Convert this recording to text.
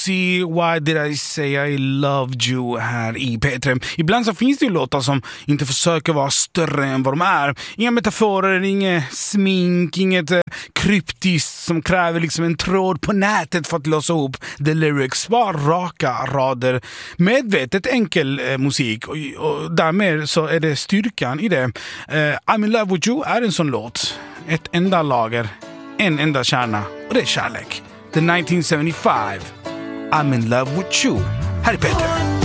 Lucy, Why Did I Say I Loved You här i P3. Ibland så finns det ju låtar som inte försöker vara större än vad de är. Inga metaforer, inget smink, inget kryptiskt som kräver liksom en tråd på nätet för att låsa ihop the lyrics. Bara raka rader. Medvetet enkel musik och därmed så är det styrkan i det. I'm in love with you är en sån låt. Ett enda lager, en enda kärna och det är kärlek. The 1975 I'm in love with you. Här är Peter.